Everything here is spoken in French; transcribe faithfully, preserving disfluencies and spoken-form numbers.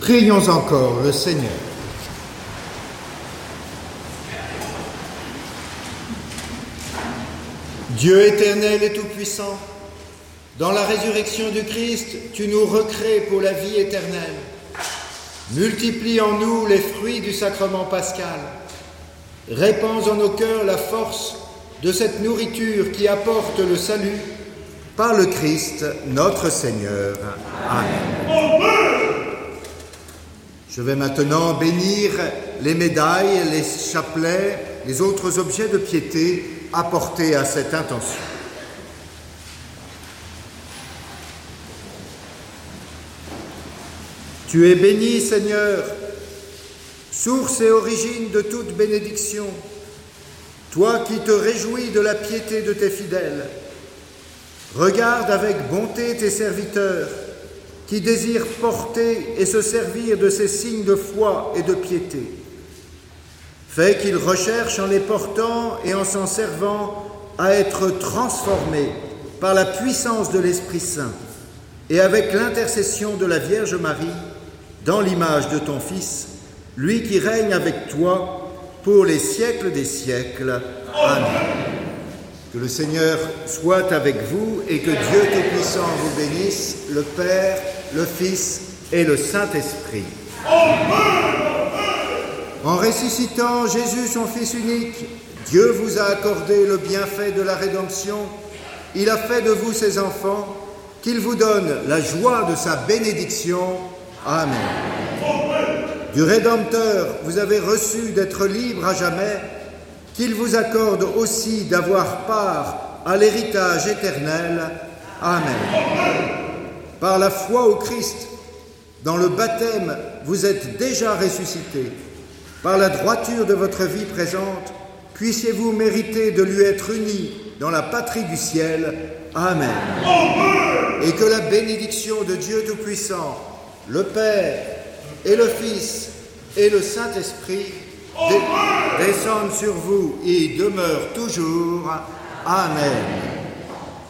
Prions encore le Seigneur. Dieu éternel et tout-puissant, dans la résurrection du Christ, tu nous recrées pour la vie éternelle. Multiplie en nous les fruits du sacrement pascal. Répands en nos cœurs la force de cette nourriture qui apporte le salut par le Christ, notre Seigneur. Amen. Je vais maintenant bénir les médailles, les chapelets, les autres objets de piété apportés à cette intention. Tu es béni, Seigneur, source et origine de toute bénédiction, toi qui te réjouis de la piété de tes fidèles. Regarde avec bonté tes serviteurs, qui désirent porter et se servir de ces signes de foi et de piété. Fais qu'ils recherchent en les portant et en s'en servant à être transformés par la puissance de l'Esprit Saint et avec l'intercession de la Vierge Marie dans l'image de ton Fils, lui qui règne avec toi pour les siècles des siècles. Amen. Que le Seigneur soit avec vous et que Dieu Tout-Puissant vous bénisse, le Père, le Fils et le Saint-Esprit. En ressuscitant Jésus, son Fils unique, Dieu vous a accordé le bienfait de la rédemption. Il a fait de vous ses enfants, qu'il vous donne la joie de sa bénédiction. Amen. Du Rédempteur, vous avez reçu d'être libre à jamais, qu'il vous accorde aussi d'avoir part à l'héritage éternel. Amen. Par la foi au Christ, dans le baptême, vous êtes déjà ressuscités. Par la droiture de votre vie présente, puissiez-vous mériter de lui être unis dans la patrie du ciel. Amen. Et que la bénédiction de Dieu Tout-Puissant, le Père et le Fils et le Saint-Esprit dé- descendent sur vous et demeurent toujours. Amen.